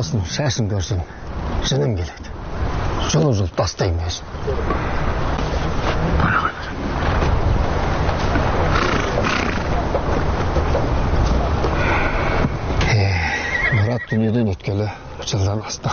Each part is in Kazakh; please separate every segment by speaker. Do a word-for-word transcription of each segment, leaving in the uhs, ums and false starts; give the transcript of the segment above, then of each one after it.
Speaker 1: баласын шашын көрсең жының келеді. Жолы жұлып тастаймын өзін. Мұрат дүниеден өткелі жылдан асты.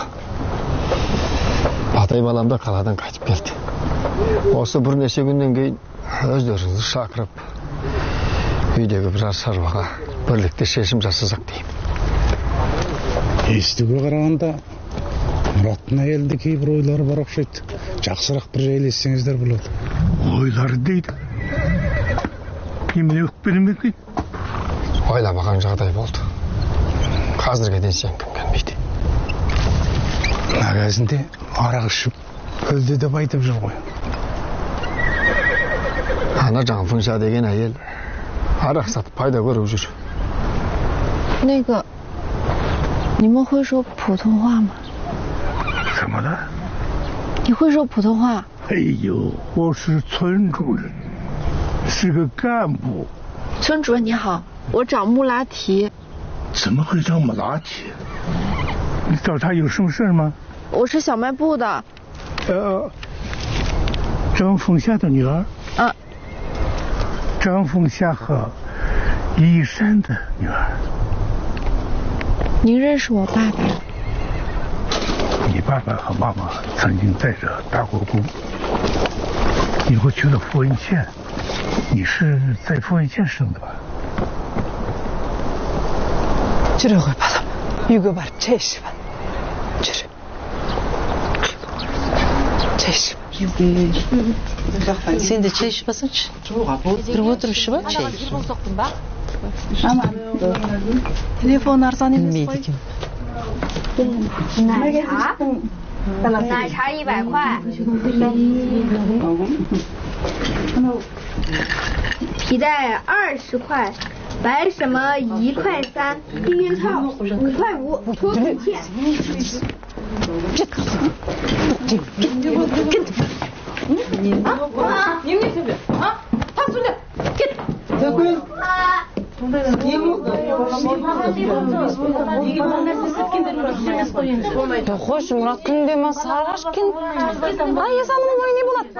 Speaker 1: Батай балам да қаладан қайтып келді. Осы бірнеше күннен кейін өздеріңізді шақырып, үйдегі біраз шаруаға бірлікте шешім жасасақ деймін.
Speaker 2: Естуге қарағанда Мұраттың әйелінде кейбір ойлары бар ұқсайды. Жақсырақ бір жайлессеңіздер болады.
Speaker 3: Ойлары дейді. Немене өкпелі ме екен?
Speaker 1: Ойламаған жағдай болды. Қазірге дейін сен кім келмейді.
Speaker 2: Нағазінде арақ ішіп өлді деп айтып жүр ғой.
Speaker 1: Ана Жаңфыңша деген әйел арақ сатып пайда көріп жүр.
Speaker 4: 那个，你们会说普通话吗？
Speaker 3: 什么的？
Speaker 4: 你会说普通话？
Speaker 3: 哎呦，我是村主任，是个干部。
Speaker 4: 村主任你好，我找穆拉提。
Speaker 3: 怎么会找穆拉提？你找他有什么事吗？
Speaker 4: 我是小卖部的。
Speaker 3: 呃，张凤霞的女儿。
Speaker 4: 啊。
Speaker 3: 张凤霞和一山的女儿。
Speaker 4: 您认识我爸爸？
Speaker 3: 你爸爸和妈妈曾经在这打过工，以后去了富文县。你是在富文县生的吧？
Speaker 5: Yürü koy bakalım. Yüge var. Çeşi var. Yürü. Çeşi var.
Speaker 6: Sen de çay içmesin. Bir oturuşu var çay.
Speaker 4: Ama telefon arsan
Speaker 6: bilmeydi kim.
Speaker 7: 奶茶，奶茶一百块，皮带二十块，白什么一块三，避孕套五块五，脱骨片。
Speaker 5: 这个，这个，跟着。啊，你没听见啊？他说的，跟。这个。
Speaker 6: Hoş Murat günde masaj kin. Ay yasamın var ne bulat?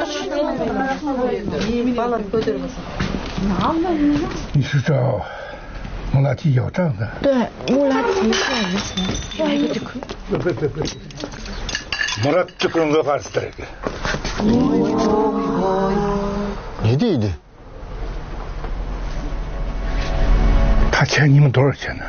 Speaker 3: 你是找穆拉提要账的？
Speaker 4: 对，穆拉提是我们钱。
Speaker 3: 别别别别！ Murat kırmızı karşıdır.
Speaker 1: Ne dedi?
Speaker 3: 他欠你们多少钱呢？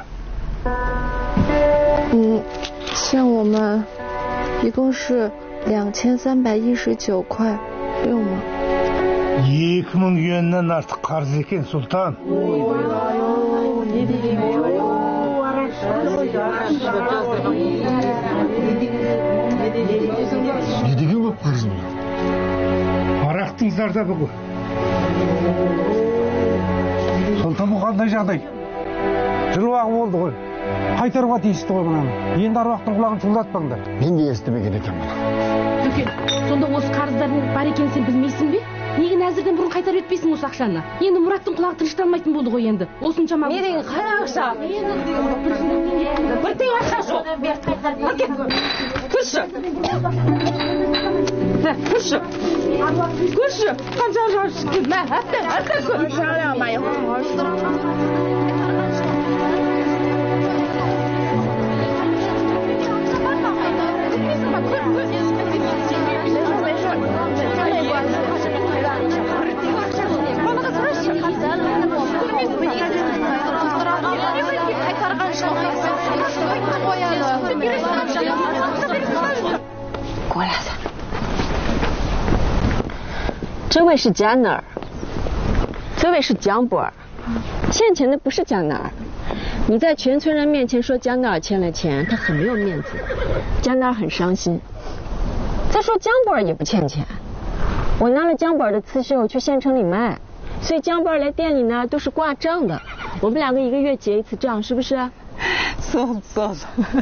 Speaker 4: 嗯，欠我们一共是两千三百一十九块六吗？
Speaker 3: iki ming yuandan artık karşı ekan sultan.
Speaker 1: Ne деген көп қарыз бұл?
Speaker 3: Арақтың зардабы ғой.
Speaker 2: Sultan bu қандай жағдай? Жыл уақыт болды ғой. Қайтаруға тиісті ғой мынаны. Енді аруақтың құлағын шулатпаңдар.
Speaker 1: Мен де естімеген екенмін.
Speaker 8: Дүкен, сонда осы қарыздардың бар екенін сен білмейсің бе? Неге нәзірден бұрын қайтарып етпейсің осы ақшаны? Енді Мұраттың құлағы тынышталмайтын болды ғой енді. Осыншама.
Speaker 6: Не деген қара ақша?
Speaker 8: Bir тиын ақша жоқ. Көрші. Көрші. Көрші. Қанша ақша шыққан? Мә, әтті, әтті көр.
Speaker 4: Шаламай,
Speaker 6: 过来的。这位是江那儿，这位是江波儿。欠钱的不是江那儿。你在全村人面前说江那儿欠了钱，他很没有面子，江那儿很伤心。再说江波儿也不欠钱，我拿了江波儿的刺绣去县城里卖，所以江波儿来店里呢都是挂账的。我们两个一个月结一次账，是不是？
Speaker 5: 走走走。